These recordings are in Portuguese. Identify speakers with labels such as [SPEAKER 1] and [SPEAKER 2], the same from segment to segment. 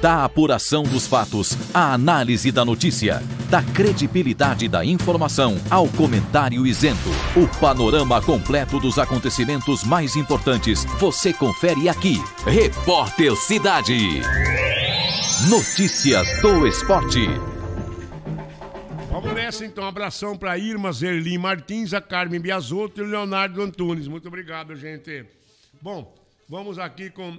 [SPEAKER 1] Da apuração dos fatos, à análise da notícia, da credibilidade da informação ao comentário isento. O panorama completo dos acontecimentos mais importantes você confere aqui. Repórter Cidade. Notícias do esporte.
[SPEAKER 2] Vamos nessa então, um abração para Irma Zerlim Martins, a Carmen Biasotto e o Leonardo Antunes. Muito obrigado, gente. Bom, vamos aqui com,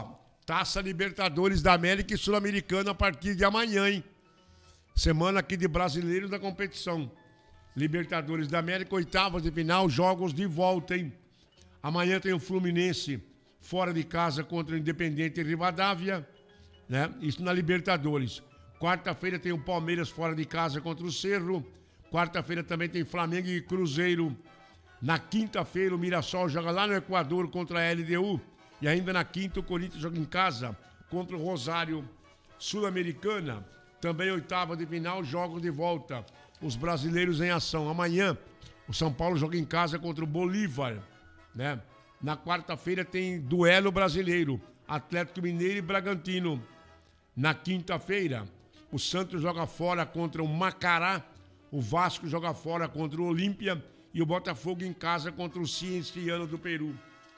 [SPEAKER 2] Taça Libertadores da América e Sul-Americana a partir de amanhã, hein? Semana aqui de brasileiros da competição. Libertadores da América, oitavas de final, jogos de volta, hein? Amanhã tem o Fluminense fora de casa contra o Independente Rivadavia, né? Isso na Libertadores. Quarta-feira tem o Palmeiras fora de casa contra o Cerro. Quarta-feira também tem Flamengo e Cruzeiro. Na quinta-feira o Mirassol joga lá no Equador contra a LDU. E ainda na quinta o Corinthians joga em casa contra o Rosário. Sul-Americana, também oitava de final, jogos de volta. Os brasileiros em ação. Amanhã o São Paulo joga em casa contra o Bolívar, né? Na quarta-feira tem duelo brasileiro, Atlético Mineiro e Bragantino. Na quinta-feira o Santos joga fora contra o Macará, o Vasco joga fora contra o Olímpia e o Botafogo em casa contra o Cienciano do Peru.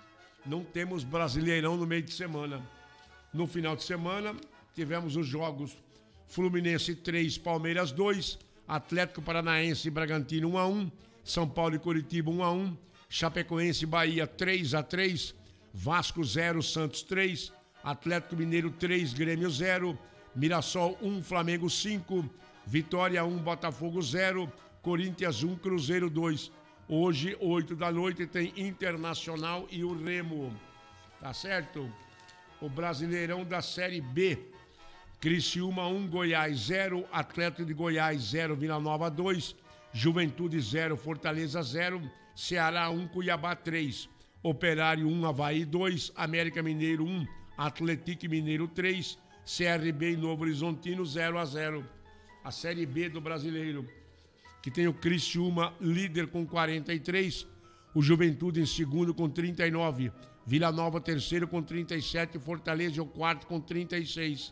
[SPEAKER 2] Não temos Brasileirão no meio de semana. No final de semana, tivemos os jogos Fluminense 3, Palmeiras 2, Atlético Paranaense e Bragantino 1-1, São Paulo e Curitiba 1-1, Chapecoense e Bahia 3-3, Vasco 0, Santos 3, Atlético Mineiro 3, Grêmio 0, Mirassol 1, Flamengo 5, Vitória 1, Botafogo 0, Corinthians 1, Cruzeiro 2. Hoje, 8 da noite, tem Internacional e o Remo. Tá certo? O Brasileirão da Série B. Criciúma 1, Goiás 0, Atlético de Goiás 0, Vila Nova 2, Juventude 0, Fortaleza 0, Ceará 1, Cuiabá 3, Operário 1, Avaí 2, América Mineiro 1, Atlético Mineiro 3, CRB e Novo Horizontino 0-0. A Série B do Brasileiro, que tem o Criciúma líder com 43, o Juventude em segundo com 39, Vila Nova terceiro com 37, Fortaleza o quarto com 36.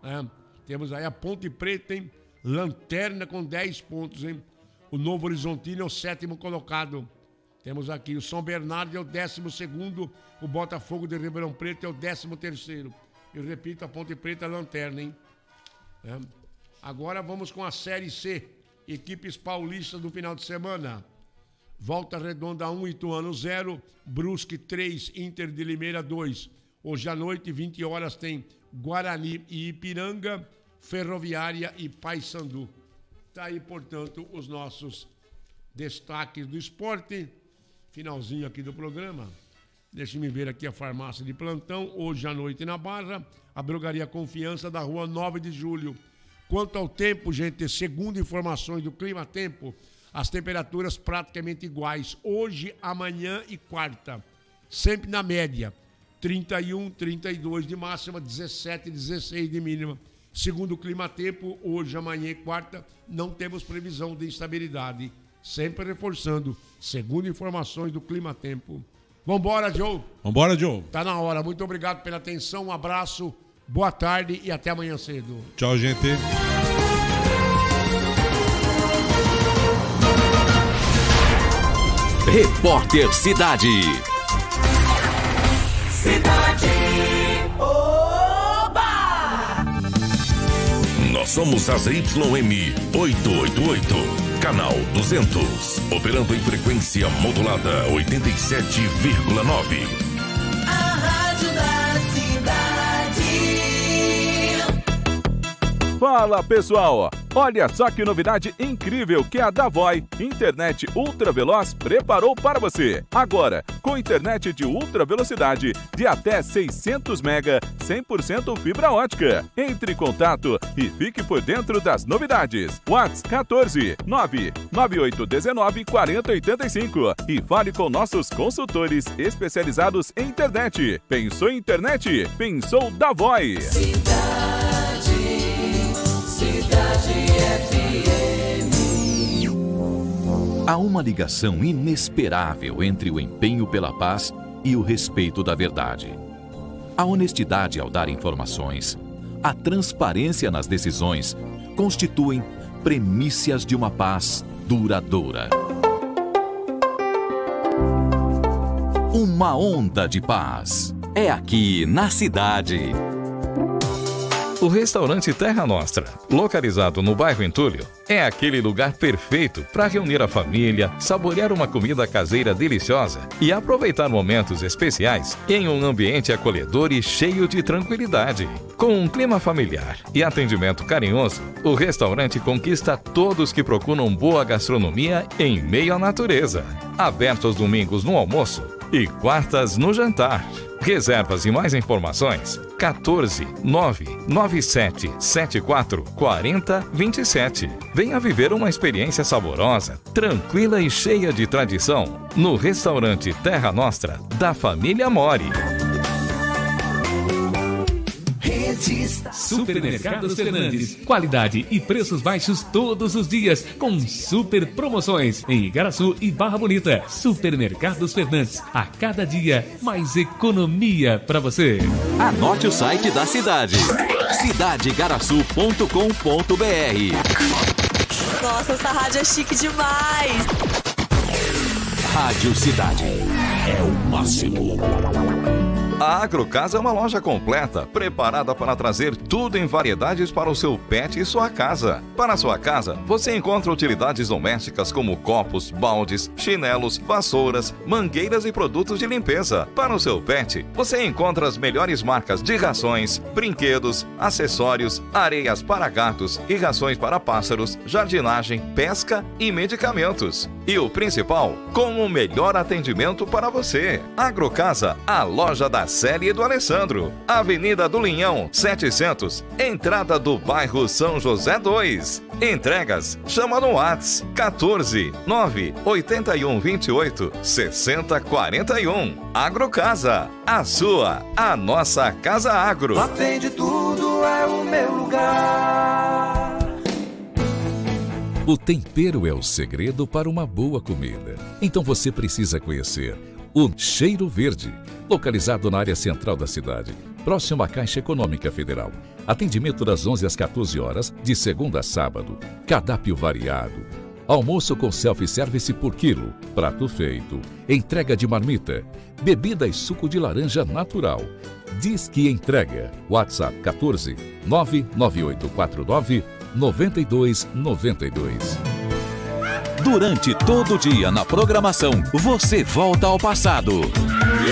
[SPEAKER 2] Temos aí a Ponte Preta, hein? Lanterna com 10 pontos, hein? O Novo Horizontino é o sétimo colocado. Temos aqui o São Bernardo é o 12º, o Botafogo de Ribeirão Preto é o 13º. Eu repito, a Ponte Preta é lanterna, hein? Agora vamos com a Série C. Equipes paulistas do final de semana. Volta Redonda 1, Ituano 0, Brusque 3, Inter de Limeira 2. Hoje à noite, 20 horas, tem Guarani e Ipiranga, Ferroviária e Paysandu. Tá aí, portanto, os nossos destaques do esporte. Finalzinho aqui do programa. Deixe-me ver aqui a farmácia de plantão. Hoje à noite na Barra, a Drogaria Confiança da rua 9 de julho. Quanto ao tempo, gente, segundo informações do Clima Tempo, as temperaturas praticamente iguais. Hoje, amanhã e quarta. Sempre na média. 31, 32 de máxima, 17, 16 de mínima. Segundo o Clima Tempo, hoje, amanhã e quarta, não temos previsão de instabilidade. Sempre reforçando, segundo informações do Clima Tempo. Vambora, Joe.
[SPEAKER 3] Vambora, Joe.
[SPEAKER 2] Tá na hora. Muito obrigado pela atenção. Um abraço, boa tarde e até amanhã cedo.
[SPEAKER 3] Tchau, gente.
[SPEAKER 1] Repórter Cidade.
[SPEAKER 4] Cidade. Oba!
[SPEAKER 5] Nós somos a ZYM 888, canal 200, operando em frequência modulada 87,9.
[SPEAKER 4] A rádio da cidade.
[SPEAKER 6] Fala, pessoal! Olha só que novidade incrível que a Davoi, internet ultra veloz, preparou para você. Agora, com internet de ultra velocidade de até 600 mega, 100% fibra ótica. Entre em contato e fique por dentro das novidades. WhatsApp 14 99819 4085 e fale com nossos consultores especializados em internet. Pensou em internet? Pensou Davoi.
[SPEAKER 4] Cidade FM.
[SPEAKER 1] Há uma ligação inesperável entre o empenho pela paz e o respeito da verdade. A honestidade ao dar informações, a transparência nas decisões constituem premissas de uma paz duradoura. Uma onda de paz é aqui na cidade.
[SPEAKER 3] O restaurante Terra Nostra, localizado no bairro Entulho, é aquele lugar perfeito para reunir a família, saborear uma comida caseira deliciosa e aproveitar momentos especiais em um ambiente acolhedor e cheio de tranquilidade. Com um clima familiar e atendimento carinhoso, o restaurante conquista todos que procuram boa gastronomia em meio à natureza. Aberto aos domingos no almoço e quartas no jantar. Reservas e mais informações 14 997 74 40 27. Venha viver uma experiência saborosa, tranquila e cheia de tradição no restaurante Terra Nostra da família Mori.
[SPEAKER 7] Supermercados Fernandes. Qualidade e preços baixos todos os dias, com super promoções em Igaraçu e Barra Bonita. Supermercados Fernandes. A cada dia, mais economia para você.
[SPEAKER 1] Anote o site da cidade: cidadeigaraçu.com.br.
[SPEAKER 8] Nossa, essa rádio é chique demais.
[SPEAKER 1] Rádio Cidade é o máximo.
[SPEAKER 3] A Agrocasa é uma loja completa, preparada para trazer tudo em variedades para o seu pet e sua casa. Para a sua casa, você encontra utilidades domésticas como copos, baldes, chinelos, vassouras, mangueiras e produtos de limpeza. Para o seu pet, você encontra as melhores marcas de rações, brinquedos, acessórios, areias para gatos e rações para pássaros, jardinagem, pesca e medicamentos. E o principal, com o melhor atendimento para você. Agrocasa, a loja da Célia e do Alessandro. Avenida do Linhão, 700, entrada do bairro São José 2. Entregas, chama no WhatsApp 14 981 28 60 41. Agrocasa, a sua, a nossa Casa Agro.
[SPEAKER 4] Lá tem de tudo, é o meu lugar.
[SPEAKER 1] O tempero é o segredo para uma boa comida. Então você precisa conhecer o Cheiro Verde, localizado na área central da cidade, próximo à Caixa Econômica Federal. Atendimento das 11 às 14 horas, de segunda a sábado. Cardápio variado. Almoço com self-service por quilo. Prato feito. Entrega de marmita. Bebida e suco de laranja natural. Diz que entrega. WhatsApp 14 99849 9292. Durante todo o dia na programação, você volta ao passado.